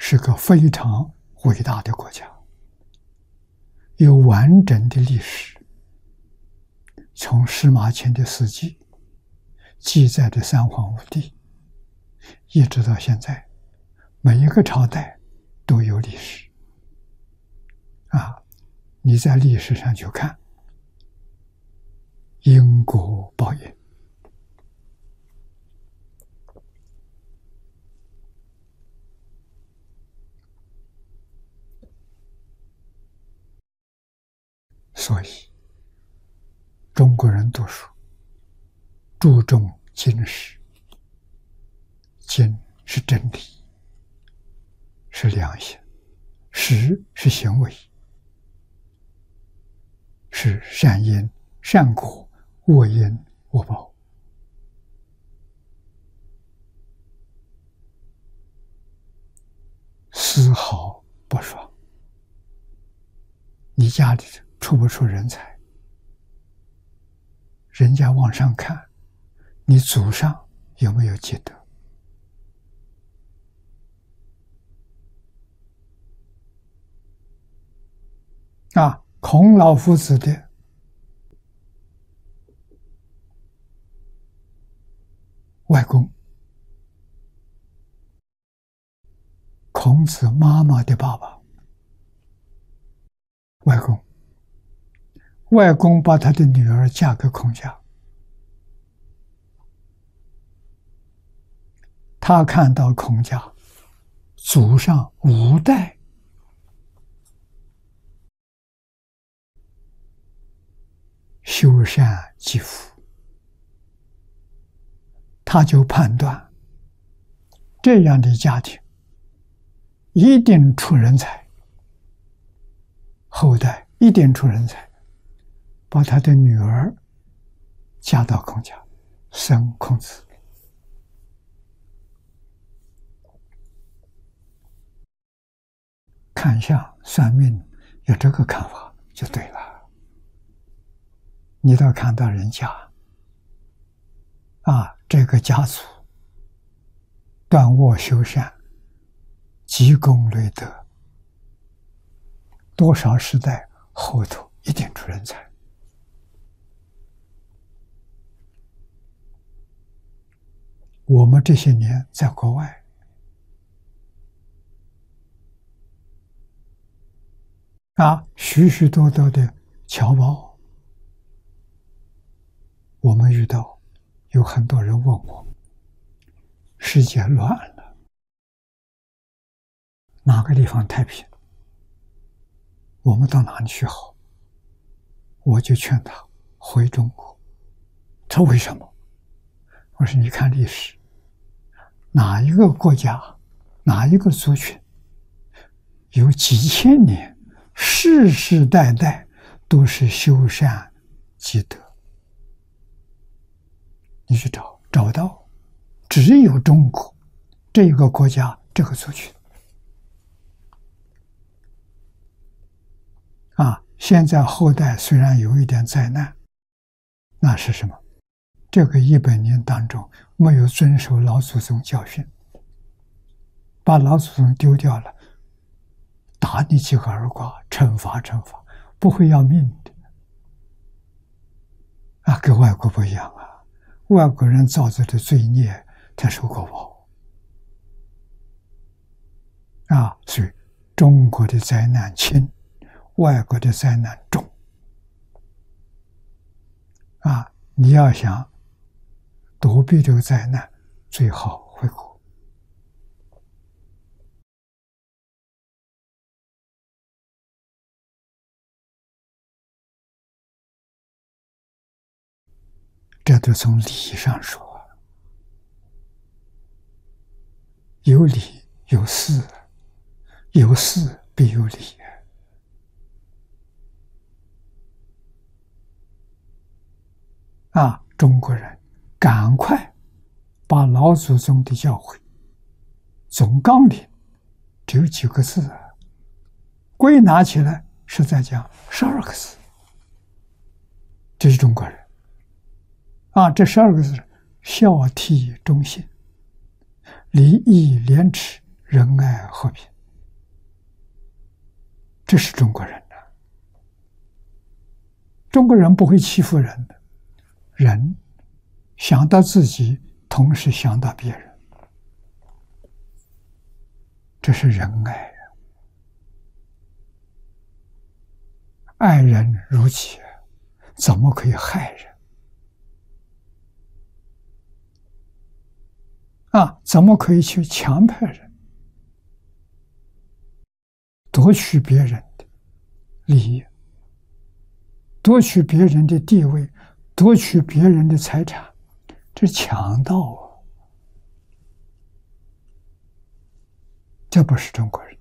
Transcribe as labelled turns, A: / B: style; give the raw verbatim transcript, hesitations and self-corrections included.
A: 是个非常伟大的国家，有完整的历史，从司马迁的史记记载的三皇五帝，一直到现在，每一个朝代都有历史。啊，你在历史上去看，因果报应。所以，中国人读书注重经史，经是真理，是良心，实是行为，是善因善果，恶因恶报。丝毫不爽。你家里出不出人才，人家往上看，你祖上有没有积德？啊，孔老夫子的外公，孔子妈妈的爸爸，外公，外公把他的女儿嫁给孔家，他看到孔家祖上五代修善积福，他就判断这样的家庭一定出人才，后代一定出人才，把他的女儿嫁到孔家，生孔子。看相算命有这个看法就对了。你倒看到人家啊，这个家族断恶修善，积功累德，多少时代后头一定出人才。我们这些年在国外啊，许许多多的侨胞，我们遇到有很多人问我，世界乱了，哪个地方太平？我们到哪里去好？我就劝他回中国。他为什么？我说你看历史，哪一个国家，哪一个族群，有几千年，世世代代都是修善积德。你去找，找不到，只有中国这个国家这个族群啊。现在后代虽然有一点灾难，那是什么？这个一百年当中没有遵守老祖宗教训，把老祖宗丢掉了，打你几个耳刮，惩罚惩罚，不会要命的啊，跟外国不一样啊。外国人造作的罪孽，他受过报啊，所以中国的灾难轻，外国的灾难重啊。你要想躲避这个灾难，最好回国。这都从理上说，有理有事，有事必有理啊！中国人赶快把老祖宗的教诲总纲领只有几个字，归纳起来是在讲十二个字，这是中国人啊！这十二个字：孝悌忠信、礼义廉耻、仁爱和平。 这是中国人的。中国人不会欺负人的，人想到自己，同时想到别人，这是仁爱。爱人如己，怎么可以害人？啊，怎么可以去强迫人，夺取别人的利益，夺取别人的地位，夺取别人的财产？这是强盗啊！这不是中国人。